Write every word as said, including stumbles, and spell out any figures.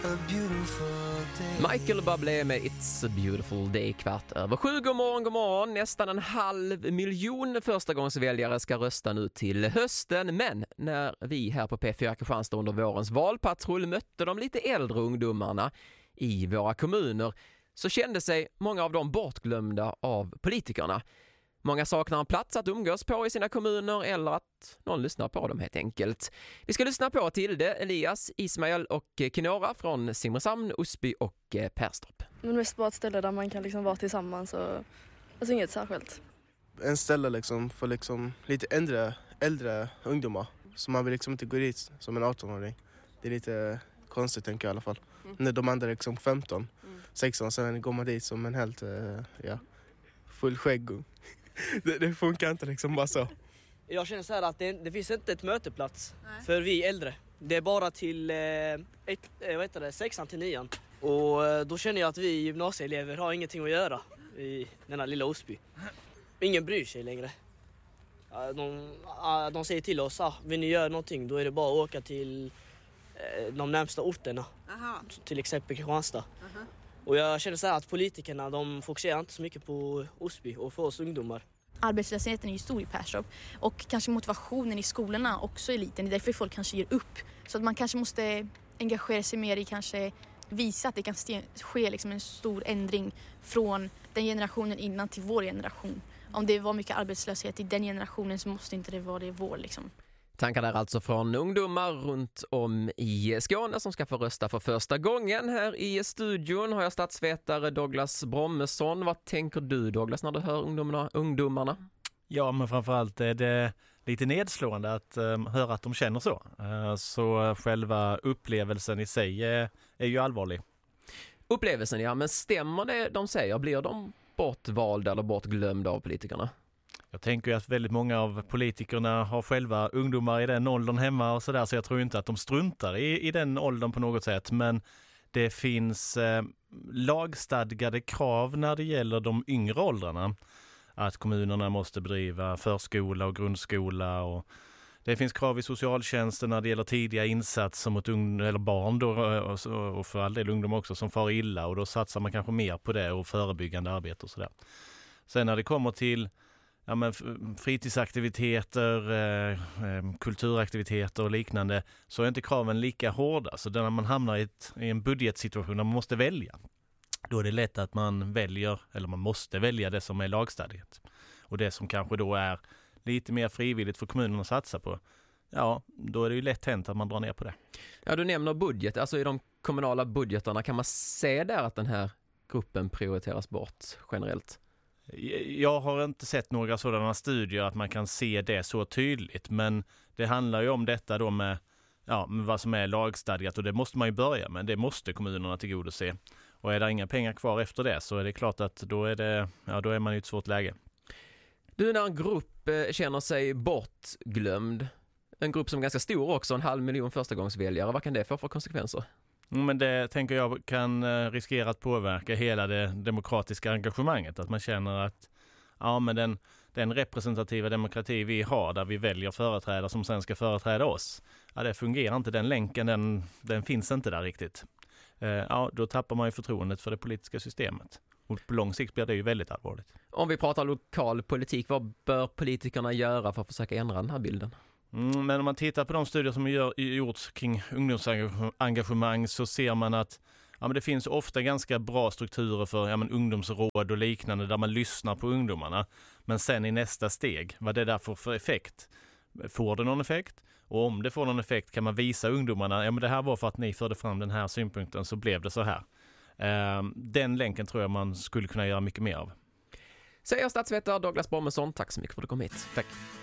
Michael Bublé med It's a beautiful day, kvart över sju. God morgon, god morgon. Nästan en halv miljon förstagångsväljare ska rösta nu till hösten. Men när vi här på P fyra Kristianstad under vårens valpatrull mötte de lite äldre ungdomarna i våra kommuner så kände sig många av dem bortglömda av politikerna. Många saknar en plats att umgås på i sina kommuner eller att någon lyssnar på dem helt enkelt. Vi ska lyssna på Tilde, Elias, Ismail och Kinora från Simrishamn, Osby och Perstorp. Men mest bara ett ställe där man kan liksom vara tillsammans och alltså inget särskilt. En ställe liksom för liksom lite äldre, äldre ungdomar. Så man vill liksom inte gå dit som en arton-åring. Det är lite konstigt tänker jag i alla fall. Mm. När de andra är liksom femton, mm. sexton, sen går man dit som en helt ja, full skägg. Det, det funkar inte liksom bara så. Jag känner så här att det, det finns inte ett möteplats. Nej. För vi äldre. Det är bara till eh, ett, eh, vad heter det, sexan till nian. Och eh, då känner jag att vi gymnasieelever har ingenting att göra i denna lilla Osby. Ingen bryr sig längre. De, de säger till oss, ah, vill ni göra någonting då är det bara att åka till eh, de närmsta orterna. Aha. Till exempel Kristianstad. Aha. Och jag känner så här att politikerna de fokuserar inte så mycket på Osby och för oss ungdomar. Arbetslösheten är ju stor i Perstorp och kanske motivationen i skolorna också är liten. Det är därför folk kanske ger upp. Så att man kanske måste engagera sig mer i kanske visa att det kan ske liksom en stor ändring från den generationen innan till vår generation. Om det var mycket arbetslöshet i den generationen så måste inte det vara det vår liksom. Tankar där alltså från ungdomar runt om i Skåne som ska få rösta för första gången. Här i studion har jag statsvetare Douglas Brommesson. Vad tänker du, Douglas, när du hör ungdomarna? ungdomarna? Ja, men framförallt är det lite nedslående att um, höra att de känner så. Uh, så själva upplevelsen i sig är, är ju allvarlig. Upplevelsen, ja. Men stämmer det de säger? Blir de bortvalda eller bortglömda av politikerna? Jag tänker ju att väldigt många av politikerna har själva ungdomar i den åldern hemma och sådär, så jag tror inte att de struntar i, i den åldern på något sätt. Men det finns eh, lagstadgade krav när det gäller de yngre åldrarna. Att kommunerna måste bedriva förskola och grundskola och det finns krav i socialtjänsten när det gäller tidiga insatser mot ung- eller barn då, och, och för all del ungdom också som far illa, och då satsar man kanske mer på det och förebyggande arbete och sådär. Sen när det kommer till ja, men fritidsaktiviteter, eh, kulturaktiviteter och liknande, så är inte kraven lika hårda. Så när man hamnar i, ett, i en budgetsituation där man måste välja, då är det lätt att man väljer, eller man måste välja det som är lagstadgat. Och det som kanske då är lite mer frivilligt för kommunen att satsa på, ja, då är det ju lätt hänt att man drar ner på det. Ja, du nämner budget. Alltså i de kommunala budgetarna, kan man se där att den här gruppen prioriteras bort generellt? Jag har inte sett några sådana studier att man kan se det så tydligt, men det handlar ju om detta då med, ja, med vad som är lagstadgat, och det måste man ju börja med. Det måste kommunerna tillgodose. Och är det inga pengar kvar efter det så är det klart att då är, det, ja, då är man i ett svårt läge. Du, när en grupp känner sig bortglömd, en grupp som är ganska stor också, en halv miljon förstagångsväljare, vad kan det få för konsekvenser? Men det tänker jag kan riskera att påverka hela det demokratiska engagemanget. Att man känner att ja, men den, den representativa demokrati vi har, där vi väljer företrädare som sen ska företräda oss, ja, det fungerar inte. Den länken, den, den finns inte där riktigt. Ja, då tappar man ju förtroendet för det politiska systemet. Och på lång sikt blir det ju väldigt allvarligt. Om vi pratar lokal politik, vad bör politikerna göra för att försöka ändra den här bilden? Mm, men om man tittar på de studier som gör, gjorts kring ungdomsengagemang så ser man att ja, men det finns ofta ganska bra strukturer för ja, men ungdomsråd och liknande där man lyssnar på ungdomarna. Men sen i nästa steg, vad det där får för effekt? Får det någon effekt? Och om det får någon effekt kan man visa ungdomarna, ja men det här var för att ni förde fram den här synpunkten så blev det så här. Uh, den länken tror jag man skulle kunna göra mycket mer av. Säger statsvetare Douglas Brommesson, tack så mycket för att du kom hit. Tack.